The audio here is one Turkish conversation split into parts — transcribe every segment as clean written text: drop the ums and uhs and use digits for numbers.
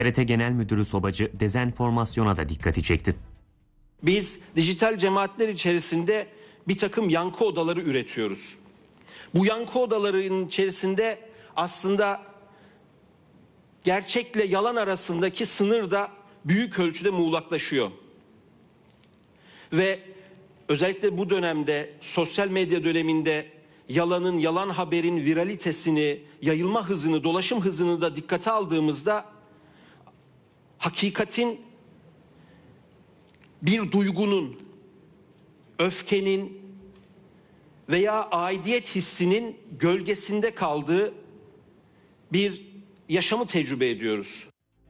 TRT Genel Müdürü Sobacı dezenformasyona da dikkati çekti. Biz dijital cemaatler içerisinde bir takım yankı odaları üretiyoruz. Bu yankı odalarının içerisinde aslında gerçekle yalan arasındaki sınır da büyük ölçüde muğlaklaşıyor. Ve özellikle bu dönemde, sosyal medya döneminde yalanın, yalan haberin viralitesini, yayılma hızını, dolaşım hızını da dikkate aldığımızda hakikatin, bir duygunun, öfkenin veya aidiyet hissinin gölgesinde kaldığı bir yaşamı tecrübe ediyoruz.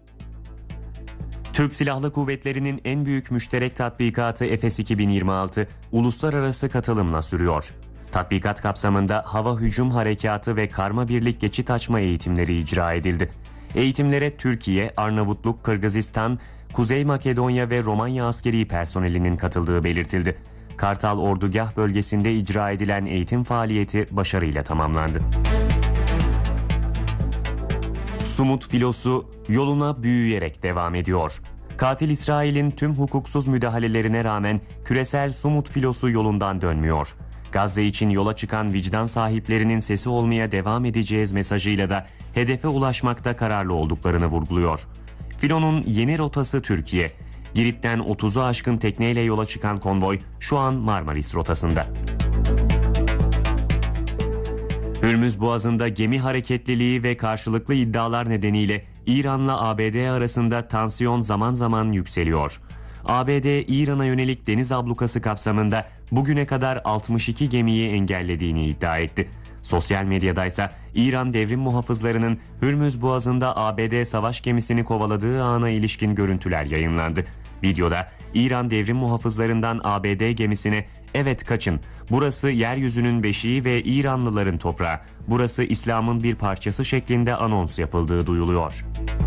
Türk Silahlı Kuvvetleri'nin en büyük müşterek tatbikatı Efes 2026 uluslararası katılımla sürüyor. Tatbikat kapsamında hava hücum harekatı ve karma birlik geçit açma eğitimleri icra edildi. Eğitimlere Türkiye, Arnavutluk, Kırgızistan, Kuzey Makedonya ve Romanya askeri personelinin katıldığı belirtildi. Kartal Ordugah bölgesinde icra edilen eğitim faaliyeti başarıyla tamamlandı. Sumut filosu yoluna büyüyerek devam ediyor. Katil İsrail'in tüm hukuksuz müdahalelerine rağmen küresel Sumut filosu yolundan dönmüyor. Gazze için yola çıkan vicdan sahiplerinin sesi olmaya devam edeceğiz mesajıyla da hedefe ulaşmakta kararlı olduklarını vurguluyor. Filonun yeni rotası Türkiye. Girit'ten 30'u aşkın tekneyle yola çıkan konvoy şu an Marmaris rotasında. Hürmüz Boğazı'nda gemi hareketliliği ve karşılıklı iddialar nedeniyle İran'la ABD arasında tansiyon zaman zaman yükseliyor. ABD, İran'a yönelik deniz ablukası kapsamında bugüne kadar 62 gemiyi engellediğini iddia etti. Sosyal medyadaysa İran devrim muhafızlarının Hürmüz Boğazı'nda ABD savaş gemisini kovaladığı ana ilişkin görüntüler yayınlandı. Videoda İran devrim muhafızlarından ABD gemisine "Evet kaçın, burası yeryüzünün beşiği ve İranlıların toprağı, burası İslam'ın bir parçası" şeklinde anons yapıldığı duyuluyor.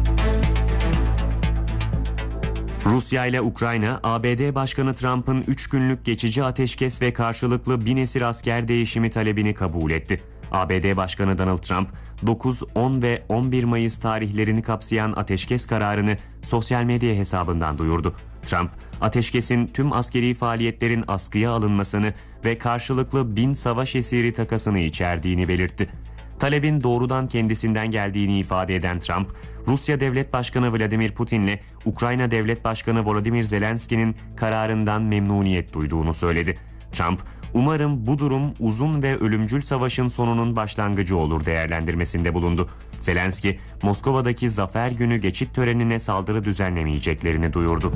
Rusya ile Ukrayna, ABD Başkanı Trump'ın 3 günlük geçici ateşkes ve karşılıklı bin esir asker değişimi talebini kabul etti. ABD Başkanı Donald Trump, 9, 10 ve 11 Mayıs tarihlerini kapsayan ateşkes kararını sosyal medya hesabından duyurdu. Trump, ateşkesin tüm askeri faaliyetlerin askıya alınmasını ve karşılıklı 1000 savaş esiri takasını içerdiğini belirtti. Talebin doğrudan kendisinden geldiğini ifade eden Trump, Rusya Devlet Başkanı Vladimir Putin'le Ukrayna Devlet Başkanı Volodymyr Zelenski'nin kararından memnuniyet duyduğunu söyledi. Trump, "Umarım bu durum uzun ve ölümcül savaşın sonunun başlangıcı olur" değerlendirmesinde bulundu. Zelenski, Moskova'daki Zafer Günü geçit törenine saldırı düzenlemeyeceklerini duyurdu.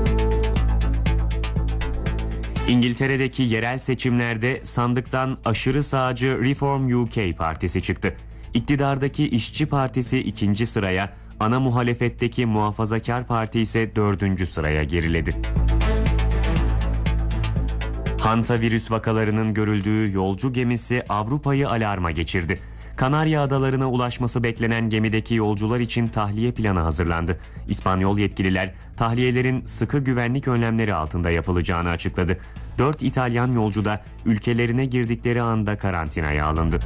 İngiltere'deki yerel seçimlerde sandıktan aşırı sağcı Reform UK partisi çıktı. İktidardaki İşçi Partisi 2. sıraya, ana muhalefetteki Muhafazakar Parti ise 4. sıraya geriledi. Hantavirüs vakalarının görüldüğü yolcu gemisi Avrupa'yı alarma geçirdi. Kanarya Adalarına ulaşması beklenen gemideki yolcular için tahliye planı hazırlandı. İspanyol yetkililer tahliyelerin sıkı güvenlik önlemleri altında yapılacağını açıkladı. 4 İtalyan yolcu da ülkelerine girdikleri anda karantinaya alındı.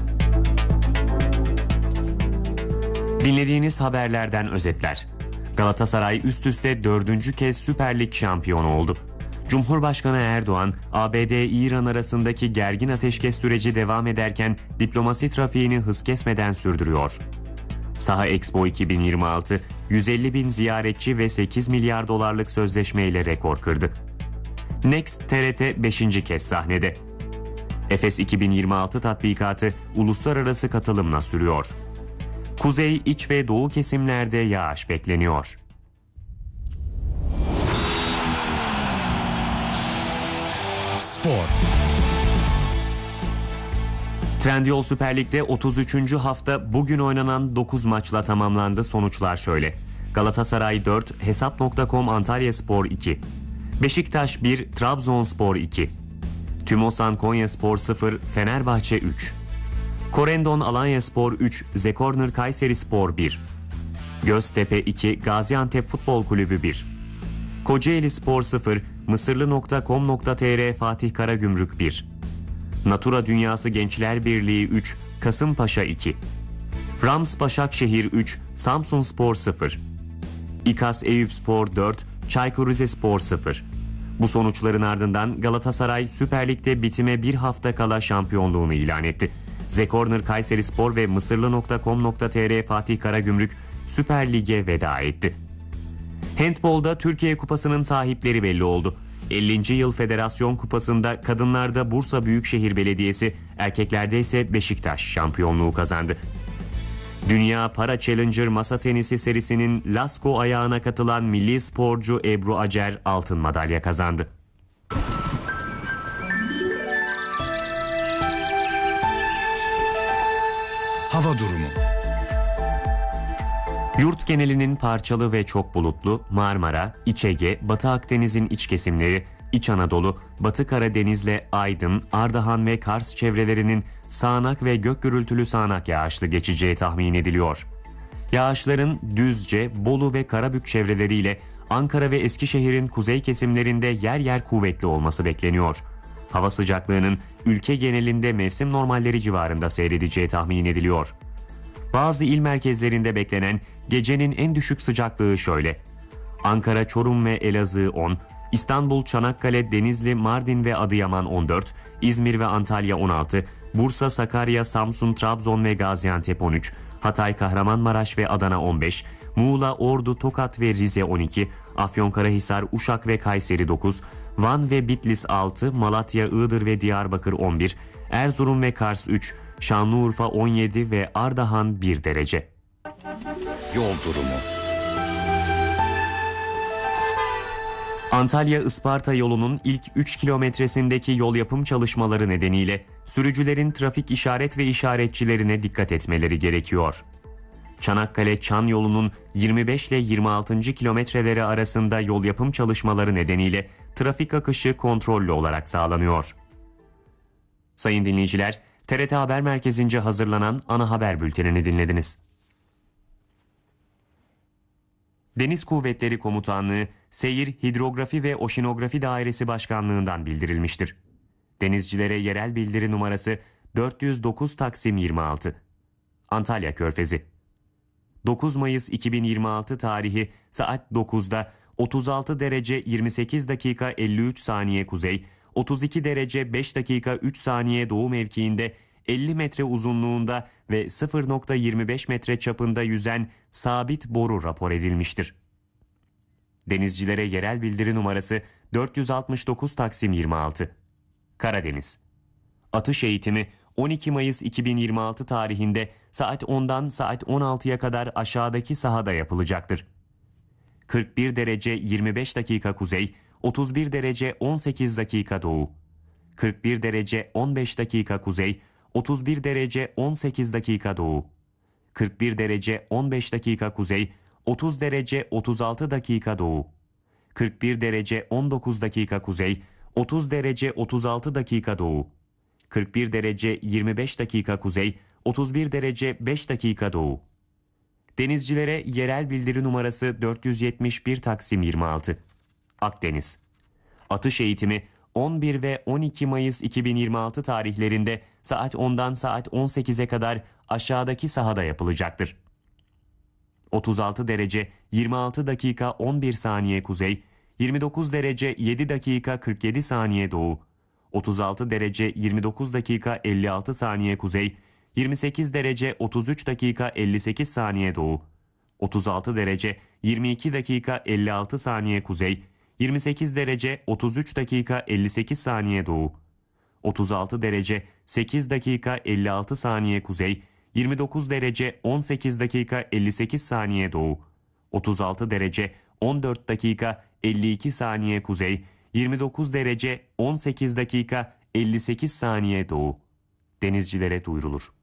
Dinlediğiniz haberlerden özetler. Galatasaray üst üste 4. kez Süper Lig şampiyonu oldu. Cumhurbaşkanı Erdoğan, ABD-İran arasındaki gergin ateşkes süreci devam ederken diplomasi trafiğini hız kesmeden sürdürüyor. Saha Expo 2026, 150 bin ziyaretçi ve 8 milyar dolarlık sözleşmeyle rekor kırdı. Next TRT 5. kez sahnede. Efes 2026 tatbikatı uluslararası katılımla sürüyor. Kuzey, iç ve doğu kesimlerde yağış bekleniyor. Spor. Trendyol Süper Lig'de 33. hafta bugün oynanan 9 maçla tamamlandı. Sonuçlar şöyle: Galatasaray 4, Hesap.com Antalyaspor 2, Beşiktaş 1, Trabzonspor 2, Tümosan Konyaspor 0, Fenerbahçe 3, Korendon Alanyaspor 3, Zekorner Kayserispor 1, Göztepe 2, Gaziantep Futbol Kulübü 1, Kocaeli Spor 0, Mısırlı.com.tr Fatih Karagümrük 1, Natura Dünyası Gençler Birliği 3, Kasımpaşa 2, Rams Başakşehir 3, Samsunspor 0, İKAS Eyüpspor 4, Çaykur Rizespor 0. Bu sonuçların ardından Galatasaray Süper Lig'de bitime bir hafta kala şampiyonluğunu ilan etti. The Corner Kayserispor ve Mısırlı.com.tr Fatih Karagümrük Süper Lig'e veda etti. Handbolda Türkiye Kupası'nın sahipleri belli oldu. 50. Yıl Federasyon Kupası'nda kadınlarda Bursa Büyükşehir Belediyesi, erkeklerde ise Beşiktaş şampiyonluğu kazandı. Dünya Para Challenger masa tenisi serisinin Lasko ayağına katılan milli sporcu Ebru Acer altın madalya kazandı. Hava durumu. Yurt genelinin parçalı ve çok bulutlu, Marmara, İç Ege, Batı Akdeniz'in iç kesimleri, İç Anadolu, Batı Karadeniz'le Aydın, Ardahan ve Kars çevrelerinin sağanak ve gök gürültülü sağanak yağışlı geçeceği tahmin ediliyor. Yağışların Düzce, Bolu ve Karabük çevreleriyle Ankara ve Eskişehir'in kuzey kesimlerinde yer yer kuvvetli olması bekleniyor. Hava sıcaklığının ülke genelinde mevsim normalleri civarında seyredeceği tahmin ediliyor. Bazı il merkezlerinde beklenen gecenin en düşük sıcaklığı şöyle: Ankara, Çorum ve Elazığ 10, İstanbul, Çanakkale, Denizli, Mardin ve Adıyaman 14, İzmir ve Antalya 16, Bursa, Sakarya, Samsun, Trabzon ve Gaziantep 13, Hatay, Kahramanmaraş ve Adana 15, Muğla, Ordu, Tokat ve Rize 12, Afyonkarahisar, Uşak ve Kayseri 9, Van ve Bitlis 6, Malatya, Iğdır ve Diyarbakır 11, Erzurum ve Kars 3, Şanlıurfa 17 ve Ardahan 1 derece. Yol durumu. Antalya-Isparta yolunun ilk 3 kilometresindeki yol yapım çalışmaları nedeniyle sürücülerin trafik işaret ve işaretçilerine dikkat etmeleri gerekiyor. Çanakkale-Çan yolunun 25 ile 26. kilometreleri arasında yol yapım çalışmaları nedeniyle trafik akışı kontrollü olarak sağlanıyor. Sayın dinleyiciler, TRT Haber Merkezi'nce hazırlanan ana haber bültenini dinlediniz. Deniz Kuvvetleri Komutanlığı, Seyir, Hidrografi ve Oşinografi Dairesi Başkanlığı'ndan bildirilmiştir. Denizcilere yerel bildiri numarası 409/26. Antalya Körfezi. 9 Mayıs 2026 tarihi saat 9'da 36 derece 28 dakika 53 saniye kuzey, 32 derece 5 dakika 3 saniye doğu mevkiinde 50 metre uzunluğunda ve 0.25 metre çapında yüzen sabit boru rapor edilmiştir. Denizcilere yerel bildiri numarası 469/26. Karadeniz. Atış eğitimi 12 Mayıs 2026 tarihinde saat 10'dan saat 16'ya kadar aşağıdaki sahada yapılacaktır. 41 derece 25 dakika kuzey, 31 derece 18 dakika doğu. 41 derece 15 dakika kuzey, 31 derece 18 dakika doğu. 41 derece 15 dakika kuzey, 30 derece 36 dakika doğu. 41 derece 19 dakika kuzey, 30 derece 36 dakika doğu. 41 derece 25 dakika kuzey, 31 derece 5 dakika doğu. Denizcilere yerel bildiri numarası 471/26. Akdeniz. Atış eğitimi 11 ve 12 Mayıs 2026 tarihlerinde saat 10'dan saat 18'e kadar aşağıdaki sahada yapılacaktır. 36 derece 26 dakika 11 saniye kuzey, 29 derece 7 dakika 47 saniye doğu, 36 derece 29 dakika 56 saniye kuzey, 28 derece 33 dakika 58 saniye doğu, 36 derece 22 dakika 56 saniye kuzey, 28 derece 33 dakika 58 saniye doğu, 36 derece 8 dakika 56 saniye kuzey, 29 derece 18 dakika 58 saniye doğu, 36 derece 14 dakika 52 saniye kuzey, 29 derece 18 dakika 58 saniye doğu. Denizcilere duyurulur.